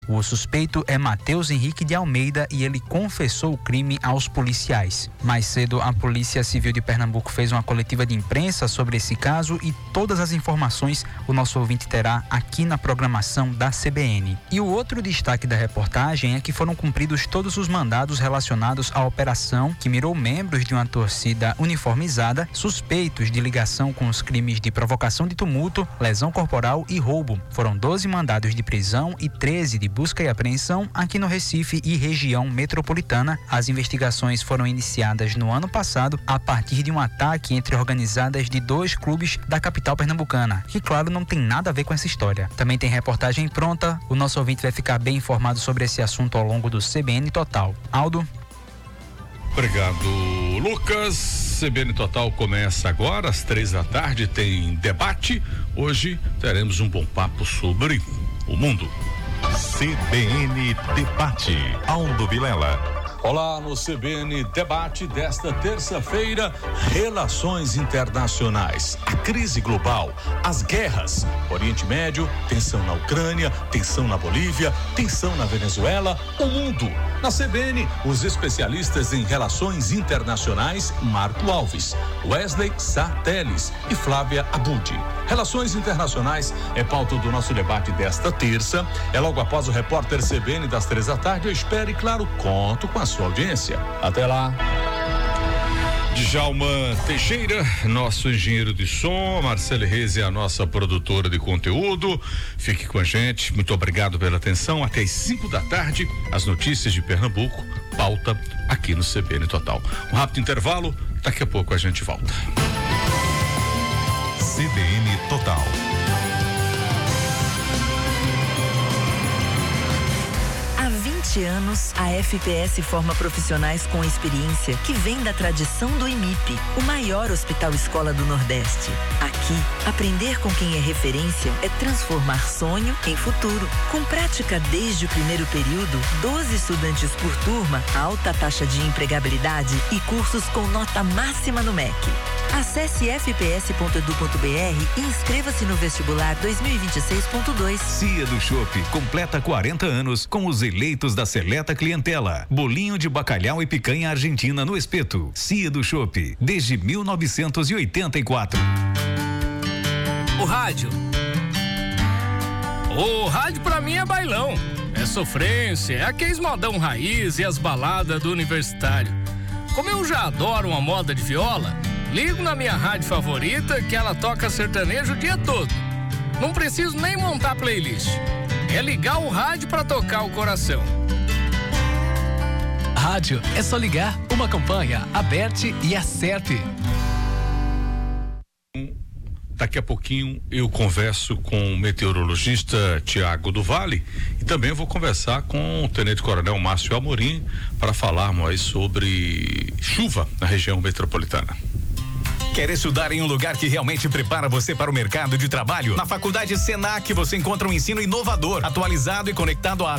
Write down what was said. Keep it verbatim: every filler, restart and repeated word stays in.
O suspeito é Matheus Henrique de Almeida e ele confessou o crime aos policiais. Mais cedo, a Polícia Civil de Pernambuco fez uma coletiva de imprensa sobre esse caso e todas as informações o nosso ouvinte terá aqui na programação da C B N. E o outro destaque da reportagem é que foram cumpridos todos os mandados relacionados à operação que mirou membros de uma torcida uniformizada suspeitos de ligação com os crimes de provocação de tumulto, lesão corporal e roubo. Foram doze mandados de prisão e treze de busca e apreensão aqui no Recife e região metropolitana. As investigações foram iniciadas no ano passado a partir de um ataque entre organizadas de dois clubes da capital pernambucana, que claro não tem nada a ver com essa história. Também tem reportagem pronta, o nosso ouvinte vai ficar bem informado sobre esse assunto ao longo do C B N Total. Aldo? Obrigado, Lucas. C B N Total começa agora às três da tarde, tem debate. Hoje teremos um bom papo sobre o mundo. C B N Debate, Aldo Vilela. Olá, no C B N Debate desta terça-feira, relações internacionais, a crise global, as guerras, Oriente Médio, tensão na Ucrânia, tensão na Bolívia, tensão na Venezuela, o mundo. Na C B N, os especialistas em relações internacionais, Marco Alves, Wesley Sá Teles e Flávia Abudi. Relações internacionais é pauta do nosso debate desta terça. É logo após o repórter C B N das três da tarde. Eu espero e, claro, conto com a sua audiência. Até lá. Djalma Teixeira, nosso engenheiro de som, Marcele Reis é a nossa produtora de conteúdo. Fique com a gente, muito obrigado pela atenção. Até às cinco da tarde, as notícias de Pernambuco, pauta aqui no C B N Total. Um rápido intervalo, daqui a pouco a gente volta. C B N Total. Há vinte anos, a F P S forma profissionais com experiência que vem da tradição do I M I P, o maior hospital escola do Nordeste. Aqui, aprender com quem é referência é transformar sonho em futuro. Com prática desde o primeiro período, doze estudantes por turma, alta taxa de empregabilidade e cursos com nota máxima no M E C. Acesse f p s ponto edu ponto b r e inscreva-se no vestibular dois mil e vinte e seis ponto dois. Cia do Chopp completa quarenta anos com os eleitos da seleta clientela. Bolinho de bacalhau e picanha argentina no espeto. Cia do Chopp, desde mil novecentos e oitenta e quatro. O rádio. O rádio pra mim é bailão. É sofrência, é aqueles modão raiz e as baladas do universitário. Como eu já adoro uma moda de viola, ligo na minha rádio favorita que ela toca sertanejo o dia todo. Não preciso nem montar playlist. É ligar o rádio pra tocar o coração. Rádio é só ligar, uma campanha, aperte e acerte. Daqui a pouquinho eu converso com o meteorologista Tiago do Vale e também vou conversar com o Tenente Coronel Márcio Amorim para falarmos aí sobre chuva na região metropolitana. Quer estudar em um lugar que realmente prepara você para o mercado de trabalho? Na Faculdade Senac você encontra um ensino inovador, atualizado e conectado às